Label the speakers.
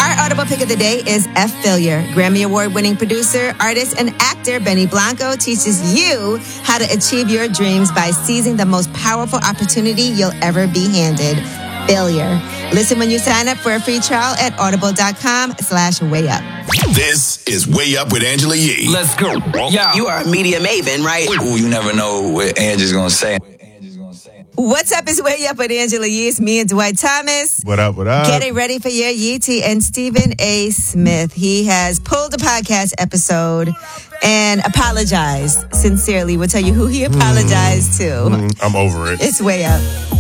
Speaker 1: Our Audible pick of the day is F. Failure. Grammy Award-winning producer, artist, and actor Benny Blanco teaches you how to achieve your dreams by seizing the most powerful opportunity you'll ever be handed. Failure. Listen when you sign up for a free trial at audible.com/wayup.
Speaker 2: This is Way Up with Angela Yee.
Speaker 3: Let's go.
Speaker 4: Yeah. You are a media maven, right?
Speaker 3: Ooh, you never know what Angie's gonna say.
Speaker 1: What's up? It's Way Up with Angela Yee. It's me and Dwight Thomas.
Speaker 5: What up, what up?
Speaker 1: Getting ready for your Yeetie and Stephen A. Smith. He has pulled a podcast episode and apologized sincerely. We'll tell you who he apologized to.
Speaker 5: I'm over it.
Speaker 1: It's Way Up.